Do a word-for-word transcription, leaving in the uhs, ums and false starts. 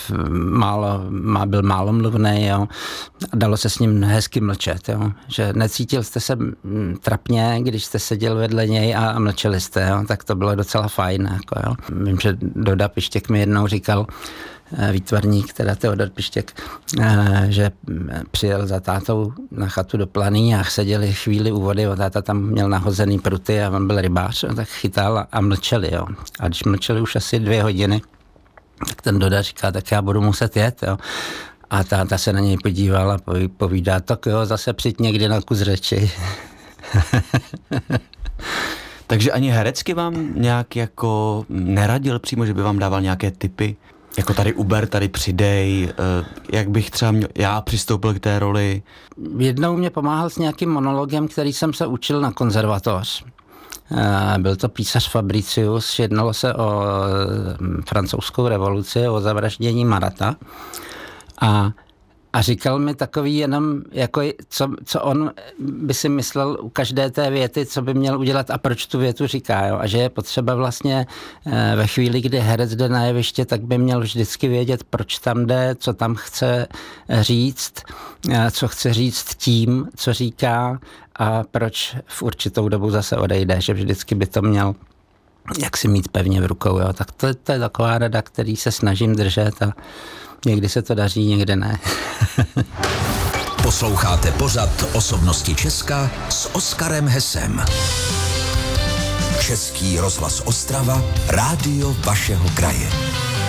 málo, má, byl málomluvný, jo. Dalo se s ním hezky mlčet, jo. Že necítil jste se trapně, když jste seděl vedle něj a, a mlčeli jste, jo. Tak to bylo docela fajn, jako, jo. Vím, že Doda Pištěk mi jednou říkal, výtvarník, teda Teodor Pištěk, že přijel za tátou na chatu do Planý a seděli chvíli u vody, táta tam měl nahozený pruty a on byl rybář, tak chytal a, a mlčeli, jo. A když mlčeli už asi dvě hodiny, tak ten Doda říká, tak já budu muset jet, jo. A táta se na něj podíval a povídá, tak jo, zase přijď někdy na kus řeči. Takže ani herecky vám nějak jako neradil přímo, že by vám dával nějaké tipy? Jako tady uber, tady přidej, jak bych třeba měl, já přistoupil k té roli? Jednou mě pomáhal s nějakým monologem, který jsem se učil na konzervatoř. Byl to písař Fabricius, jednalo se o francouzskou revoluci, o zavraždění Marata. A, a říkal mi takový jenom, jako co, co on by si myslel u každé té věty, co by měl udělat a proč tu větu říká. Jo? A že je potřeba vlastně ve chvíli, kdy herec jde na jeviště, tak by měl vždycky vědět, proč tam jde, co tam chce říct, co chce říct tím, co říká a proč v určitou dobu zase odejde, že vždycky by to měl jak si mít pevně v rukou. Jo? Tak to, to je taková rada, který se snažím držet a někdy se to daří, někdy ne. Posloucháte pořad Osobnosti Česka s Oskarem Hesem. Český rozhlas Ostrava, rádio vašeho kraje.